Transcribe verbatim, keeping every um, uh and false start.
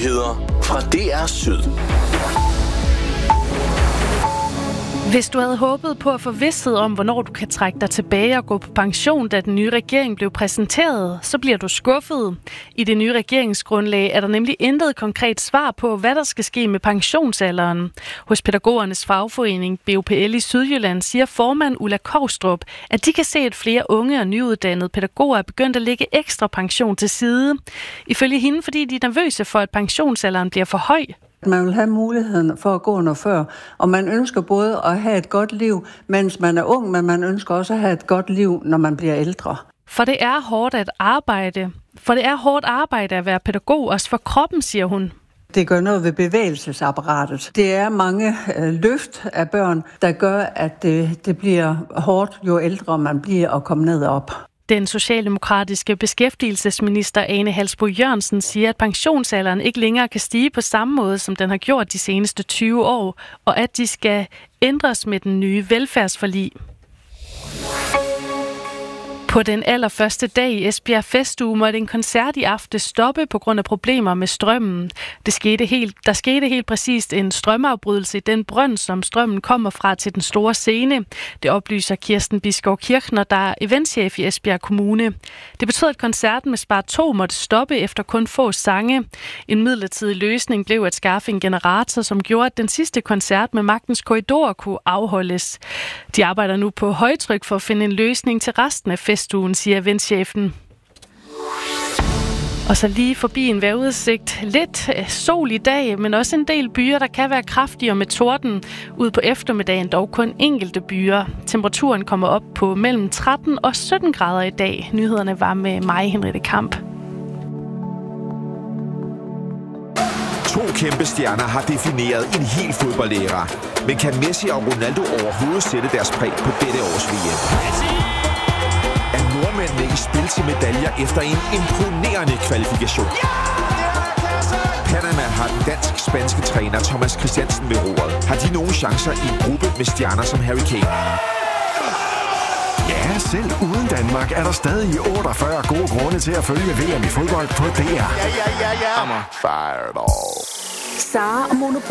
Nyheder fra D R Syd. Hvis du havde håbet på at få vished om, hvornår du kan trække dig tilbage og gå på pension, da den nye regering blev præsenteret, så bliver du skuffet. I det nye regeringsgrundlag er der nemlig intet konkret svar på, hvad der skal ske med pensionsalderen. Hos pædagogernes fagforening B O P L i Sydjylland siger formand Ulla Kovstrup, at de kan se, at flere unge og nyuddannede pædagoger er begyndt at lægge ekstra pension til side. Ifølge hende, fordi de er nervøse for, at pensionsalderen bliver for høj. Man vil have muligheden for at gå noget før, og man ønsker både at have et godt liv, mens man er ung, men man ønsker også at have et godt liv, når man bliver ældre. For det er hårdt at arbejde. For det er hårdt arbejde at være pædagog, også for kroppen, siger hun. Det gør noget ved bevægelsesapparatet. Det er mange øh, løft af børn, der gør, at det, det bliver hårdt, jo ældre man bliver og kommer ned op. Den socialdemokratiske beskæftigelsesminister Ane Halsboe-Jørgensen siger, at pensionsalderen ikke længere kan stige på samme måde, som den har gjort de seneste tyve år, og at de skal ændres med den nye velfærdsforlig. På den allerførste dag i Esbjerg Festuge måtte en koncert i aften stoppe på grund af problemer med strømmen. Det skete helt, der skete helt præcist en strømafbrydelse i den brønd, som strømmen kommer fra til den store scene. Det oplyser Kirsten Biskov Kirchner, der er eventchef i Esbjerg Kommune. Det betød, at koncerten med Spar to måtte stoppe efter kun få sange. En midlertidig løsning blev at skaffe en generator, som gjorde, at den sidste koncert med Magtens Korridor kunne afholdes. De arbejder nu på højtryk for at finde en løsning til resten af festen. Stuen, siger eventchefen. Og så lige forbi en vejrudsigt. Lidt sol i dag, men også en del byer, der kan være kraftigere med torden. Ud på eftermiddagen dog kun enkelte byer. Temperaturen kommer op på mellem tretten og sytten grader i dag. Nyhederne var med mig, Henriette Kamp. To kæmpe stjerner har defineret en hel fodboldæra. Men kan Messi og Ronaldo overhovedet sætte deres præg på dette års V M? Nordmændene i spil til medaljer efter en imponerende kvalifikation. Panama har den dansk-spanske træner Thomas Christiansen ved roret. Har de nogen chancer i en gruppe med stjerner som Harry Kane? Ja, selv uden Danmark er der stadig otteogfyrre gode grunde til at følge V M i fodbold på D R. Ja, ja, ja, ja. Fireball. Sara og Monopol